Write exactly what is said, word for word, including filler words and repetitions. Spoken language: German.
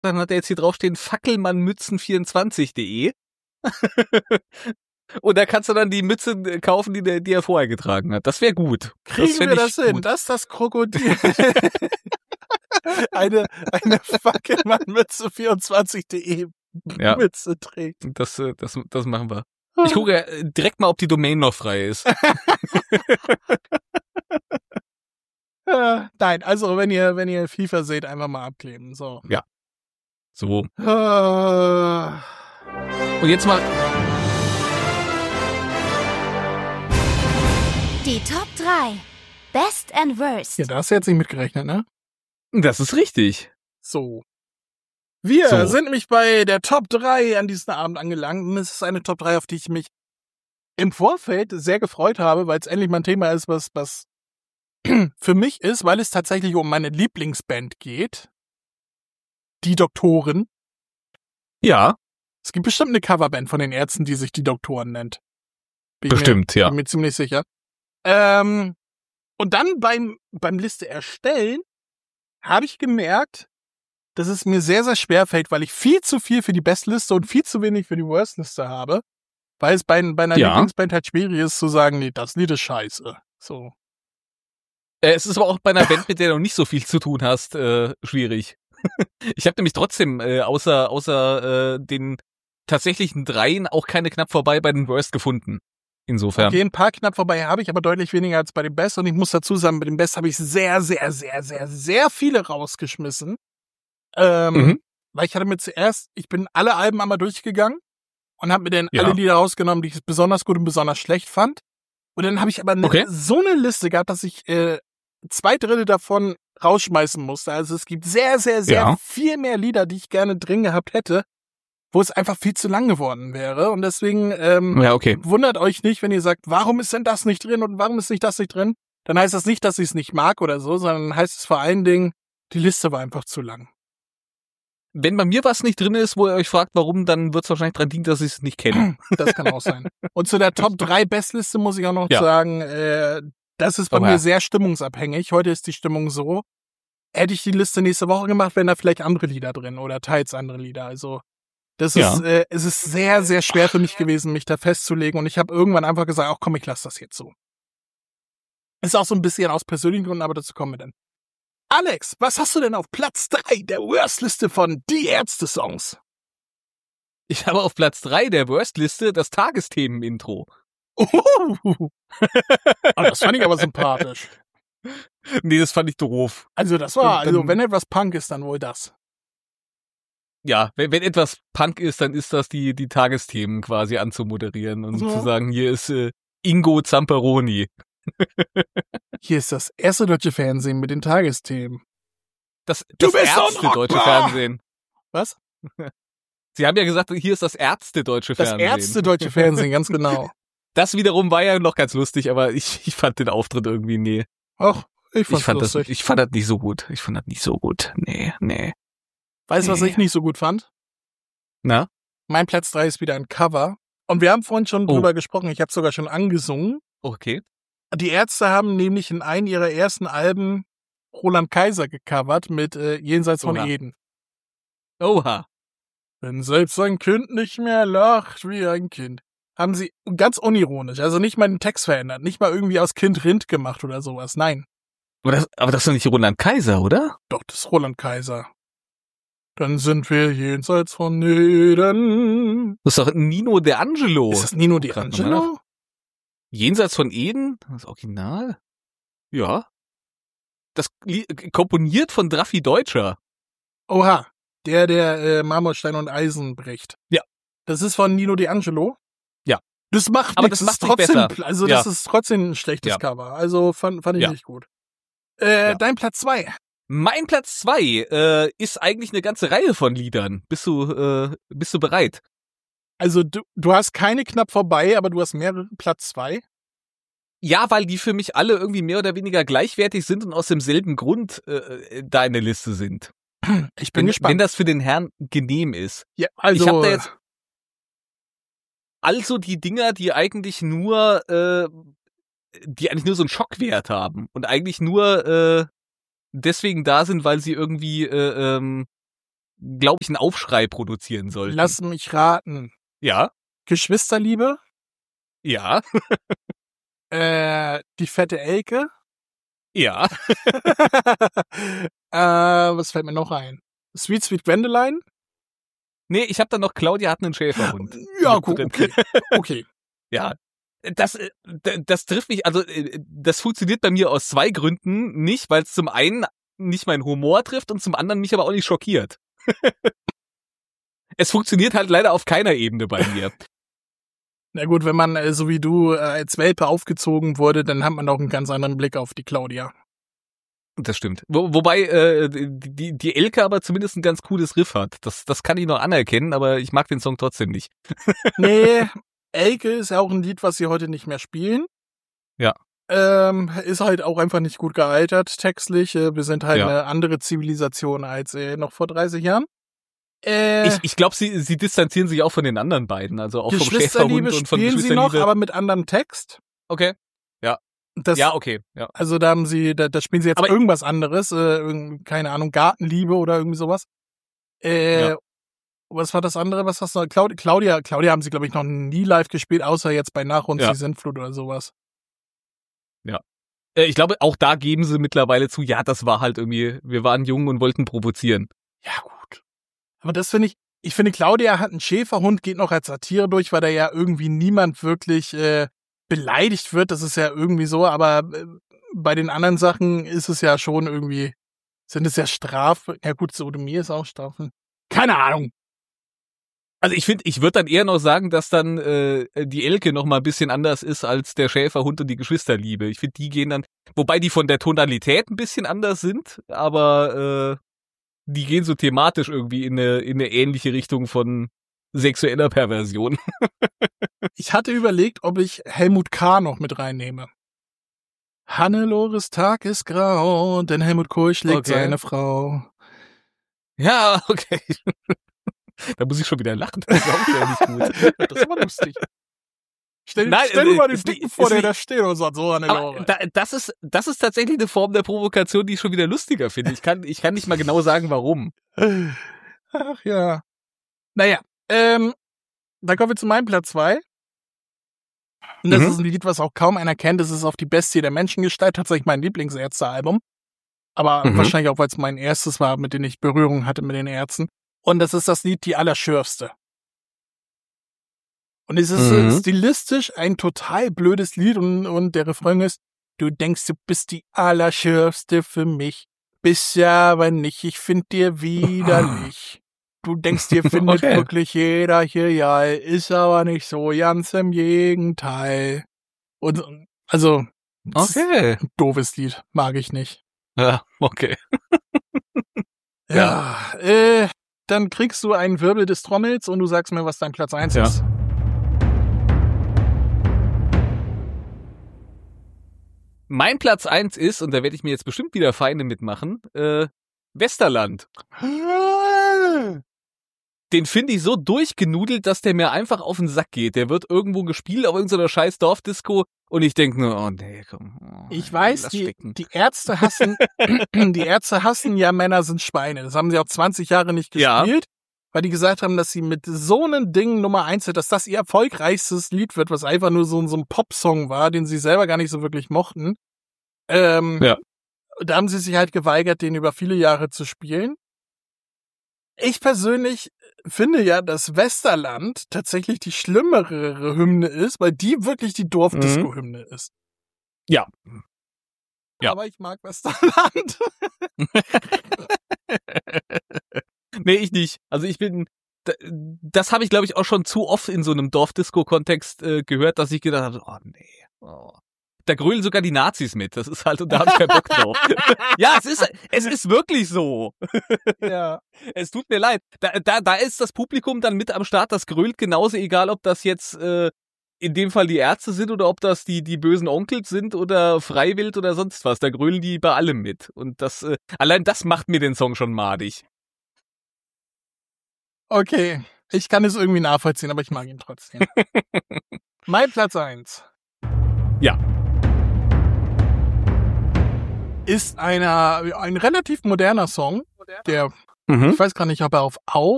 dann hat er jetzt hier draufstehen fackelmannmützen vierundzwanzig punkt de und da kannst du dann die Mütze kaufen, die, der, die er vorher getragen hat. Das wäre gut. Kriegen das wir das hin? Gut. Das ist das Krokodil. eine eine Fackelmannmütze vierundzwanzig punkt de Ja. Mütze trägt. Das, das, das machen wir. Ich gucke direkt mal, ob die Domain noch frei ist. äh, nein, also wenn ihr wenn ihr FIFA seht, einfach mal abkleben. So. Ja. So. Äh, Und jetzt mal... Die Top drei. Best and Worst. ja, da hast du jetzt nicht mitgerechnet, ne? Das ist richtig. So. Wir So. sind nämlich bei der Top drei an diesem Abend angelangt. Und es ist eine Top drei, auf die ich mich im Vorfeld sehr gefreut habe, weil es endlich mal ein Thema ist, was, was für mich ist, weil es tatsächlich um meine Lieblingsband geht. Die Doktoren. Ja, Es gibt bestimmt eine Coverband von den Ärzten, die sich die Doktoren nennt. Bin ich bestimmt, mir, ja. Bin mir ziemlich sicher. Ähm, und dann beim, beim Liste erstellen habe ich gemerkt, dass es mir sehr, sehr schwer fällt, weil ich viel zu viel für die Bestliste und viel zu wenig für die Worstliste habe. Weil es bei, bei einer Ja. Lieblingsband halt schwierig ist zu sagen, nee, das Lied ist scheiße. So. Äh, Es ist aber auch bei einer Band, mit der du noch nicht so viel zu tun hast, äh, schwierig. Ich habe nämlich trotzdem äh, außer außer äh, den tatsächlichen Dreien auch keine knapp vorbei bei den Worst gefunden. Insofern. Okay, ein paar knapp vorbei habe ich, aber deutlich weniger als bei dem Best. Und ich muss dazu sagen, bei dem Best habe ich sehr, sehr, sehr, sehr, sehr viele rausgeschmissen. Ähm, Mhm. Weil ich hatte mir zuerst, ich bin alle Alben einmal durchgegangen und habe mir dann Ja. alle Lieder rausgenommen, die ich besonders gut und besonders schlecht fand. Und dann habe ich aber ne, Okay. so eine Liste gehabt, dass ich äh, zwei Drittel davon rausschmeißen musste. Also es gibt sehr, sehr, sehr Ja. viel mehr Lieder, die ich gerne drin gehabt hätte, wo es einfach viel zu lang geworden wäre. Und deswegen ähm, Ja, okay. wundert euch nicht, wenn ihr sagt, warum ist denn das nicht drin und warum ist nicht das nicht drin? Dann heißt das nicht, dass ich es nicht mag oder so, sondern heißt es vor allen Dingen, die Liste war einfach zu lang. Wenn bei mir was nicht drin ist, wo ihr euch fragt, warum, dann wird es wahrscheinlich dran liegen, dass ich es nicht kenne. Das kann auch sein. Und zu der Top drei Bestliste muss ich auch noch Ja. sagen, äh, das ist bei Oh, mir ja. sehr stimmungsabhängig. Heute ist die Stimmung so. Hätte ich die Liste nächste Woche gemacht, wären da vielleicht andere Lieder drin oder teils andere Lieder. Also das Ja. ist, äh, es ist sehr, sehr schwer für mich gewesen, mich da festzulegen. Und ich habe irgendwann einfach gesagt, ach komm, ich lasse das jetzt so. Ist auch so ein bisschen aus persönlichen Gründen, aber dazu kommen wir dann. Alex, was hast du denn auf Platz drei der Worst-Liste von Die Ärzte-Songs? Ich habe auf Platz drei der Worst-Liste das Tagesthemen-Intro. Oh, das fand ich aber sympathisch. Nee, das fand ich doof. Also das war, Und also dann- wenn etwas Punk ist, dann wohl das. Ja, wenn, wenn etwas Punk ist, dann ist das die, die Tagesthemen quasi anzumoderieren und So. zu sagen, hier ist äh, Ingo Zamperoni. Hier ist das erste deutsche Fernsehen mit den Tagesthemen. Das, Du das bist so ein Ärzte deutsche Rocker! Fernsehen. Was? Sie haben ja gesagt, hier ist das Ärzte deutsche Das Fernsehen. erste deutsche Fernsehen, ganz genau. Das wiederum war ja noch ganz lustig, aber ich, ich fand den Auftritt irgendwie, nee. Ach, ich fand's Ich fand, das, lustig. ich fand das nicht so gut. Ich fand das nicht so gut. Nee, nee. Weißt du, was nee. ich nicht so gut fand? Na? Mein Platz drei ist wieder ein Cover. Und wir haben vorhin schon Oh. drüber gesprochen, ich habe sogar schon angesungen. Okay. Die Ärzte haben nämlich in einem ihrer ersten Alben Roland Kaiser gecovert mit äh, Jenseits von Oha. Eden. Oha. Wenn selbst ein Kind nicht mehr lacht wie ein Kind. Haben sie ganz unironisch, also nicht mal den Text verändert, nicht mal irgendwie aus Kind Rind gemacht oder sowas. Nein, Aber das, aber das ist doch nicht Roland Kaiser, oder? doch, das ist Roland Kaiser. Dann sind wir jenseits von Eden. Das ist doch Nino De Angelo. Ist das Nino Guck grad D'Angelo? nochmal Jenseits von Eden? Das Original? Ja. Das Lie- komponiert von Draffi Deutscher. Oha, der, der äh, Marmorstein und Eisen bricht. Ja. Das ist von Nino D'Angelo? Ja. Das macht Aber nichts, das macht's ist nicht trotzdem, besser. also Ja. das ist trotzdem ein schlechtes Ja. Cover. Also fand, fand ich Ja. nicht gut. Äh, Ja. Dein Platz zwei. Mein Platz zwei äh, ist eigentlich eine ganze Reihe von Liedern. Bist du, äh, bist du bereit? Also du, du hast keine knapp vorbei, aber du hast mehrere Platz zwei. Ja, weil die für mich alle irgendwie mehr oder weniger gleichwertig sind und aus demselben Grund äh, da in der Liste sind. Ich bin wenn, gespannt. wenn das für den Herrn genehm ist. Ja, also Ich hab da jetzt also die Dinger, die eigentlich nur, äh, die eigentlich nur so einen Schockwert haben und eigentlich nur äh, deswegen da sind, weil sie irgendwie äh, ähm, glaube ich, einen Aufschrei produzieren sollten. Lass mich raten. Ja, Geschwisterliebe, ja, äh, die fette Elke. ja. äh, was fällt mir noch ein? Sweet Sweet Gwendoline? Nee, ich habe da noch Claudia hat einen Schäferhund. Ja, mit gut, drin. okay. Okay. Ja, das, äh, d- das trifft mich, also äh, das funktioniert bei mir aus zwei Gründen nicht, weil es zum einen nicht meinen Humor trifft und zum anderen mich aber auch nicht schockiert. Es funktioniert halt leider auf keiner Ebene bei mir. Na gut, wenn man äh, so wie du äh, als Welpe aufgezogen wurde, dann hat man auch einen ganz anderen Blick auf die Claudia. Das stimmt. Wo, wobei äh, die, die Elke aber zumindest ein ganz cooles Riff hat. Das, das kann ich noch anerkennen, aber ich mag den Song trotzdem nicht. Nee, Elke ist ja auch ein Lied, was sie heute nicht mehr spielen. Ja. Ähm, ist halt auch einfach nicht gut gealtert, textlich. Äh, wir sind halt Ja. eine andere Zivilisation als äh, noch vor dreißig Jahren. Äh, Ich, ich glaube, sie, sie distanzieren sich auch von den anderen beiden, also auch vom Schäferhund Geschwisterliebe und von spielen sie noch, Geschwisterliebe. aber mit anderem Text. Okay. Das, Ja, okay. Ja. Also da haben sie, da, da spielen sie jetzt Aber- irgendwas anderes, äh, irgend- keine Ahnung, Gartenliebe oder irgendwie sowas. Äh, Ja. Was war das andere? Was hast du noch? Claudia, Claudia, Claudia haben sie, glaube ich, noch nie live gespielt, außer jetzt bei Nach uns Ja. die Sintflut oder sowas. Äh, Ich glaube, auch da geben sie mittlerweile zu, ja, das war halt irgendwie, wir waren jung und wollten provozieren. Ja, gut. Aber das finde ich, ich finde, Claudia hat einen Schäferhund, geht noch als Satire durch, weil da ja irgendwie niemand wirklich äh, beleidigt wird. Das ist ja irgendwie so, aber äh, bei den anderen Sachen ist es ja schon irgendwie, sind es ja Strafen. Ja gut, Sodomie ist auch Strafen. Keine Ahnung. Also ich finde, ich würde dann eher noch sagen, dass dann äh, die Elke noch mal ein bisschen anders ist als der Schäferhund und die Geschwisterliebe. Ich finde, die gehen dann, wobei die von der Tonalität ein bisschen anders sind, aber äh, die gehen so thematisch irgendwie in eine, in eine ähnliche Richtung von sexueller Perversion. Ich hatte überlegt, ob ich Helmut K. noch mit reinnehme. Hannelores Tag ist grau, denn Helmut Kohl schlägt Okay. seine Frau. Ja, okay. Da muss ich schon wieder lachen. Das ist auch wieder nicht gut. Das war lustig. Stell, Nein, stell dir äh, mal den ist Dicken nicht- vor, ist der nicht- da steht und sagt, so, Hannelore. Aber da, das ist, das ist tatsächlich eine Form der Provokation, die ich schon wieder lustiger finde. Ich kann, ich kann nicht mal genau sagen, warum. Ach ja. Naja, ähm, dann kommen wir zu meinem Platz zwei. Und das Mhm. ist ein Lied, was auch kaum einer kennt. Das ist auf die Bestie der Menschengestalt, tatsächlich mein Lieblingsärzte-Album. Aber Mhm. wahrscheinlich auch, weil es mein erstes war, mit dem ich Berührung hatte mit den Ärzten. Und das ist das Lied Die Allerschürfste. Und es ist Mhm. äh, stilistisch ein total blödes Lied und, und der Refrain ist, du denkst, du bist die Allerschürfste für mich, bist ja aber nicht, ich find dir widerlich. Du denkst, dir findet Okay. wirklich jeder hier geil, ist aber nicht so, ganz im Gegenteil. Und also, das ist Okay. ein doofes Lied, mag ich nicht. Ja, okay. Ja, äh, dann kriegst du einen Wirbel des Trommels und du sagst mir, was dein Platz eins Ja. ist. Mein Platz eins ist, und da werde ich mir jetzt bestimmt wieder Feinde mitmachen, äh, Westerland. Den finde ich so durchgenudelt, dass der mir einfach auf den Sack geht. Der wird irgendwo gespielt auf irgendeiner scheiß Dorfdisco und ich denke nur, oh nee, komm. Oh, Ich weiß, lass die, stecken. die Ärzte hassen, die Ärzte hassen ja Männer sind Schweine. Das haben sie auch zwanzig Jahre nicht Ja. gespielt, weil die gesagt haben, dass sie mit so einem Ding Nummer eins sind, dass das ihr erfolgreichstes Lied wird, was einfach nur so, so ein Popsong war, den sie selber gar nicht so wirklich mochten. Ähm, Ja. Da haben sie sich halt geweigert, den über viele Jahre zu spielen. Ich persönlich finde ja, dass Westerland tatsächlich die schlimmere Hymne ist, weil die wirklich die Dorfdisco-Hymne ist. Ja. Ja. Aber ich mag Westerland. Nee, ich nicht. Also ich bin, da- das habe ich glaube ich auch schon zu oft in so einem Dorfdisco-Kontext äh, gehört, dass ich gedacht habe, oh nee. Oh. Da grölen sogar die Nazis mit. Das ist halt, und da habe ich keinen Bock drauf. Ja, es ist, es ist wirklich so. Ja. Es tut mir leid. Da, da, da ist das Publikum dann mit am Start, das grölt genauso, egal ob das jetzt äh, in dem Fall die Ärzte sind oder ob das die, die bösen Onkels sind oder Freiwild oder sonst was. Da grölen die bei allem mit. Und das, äh, allein das macht mir den Song schon madig. Okay. Ich kann es irgendwie nachvollziehen, aber ich mag ihn trotzdem. Mein Platz eins. Ja. Ist einer, ein relativ moderner Song, der Mhm. Ich weiß gar nicht, ob er auf Auf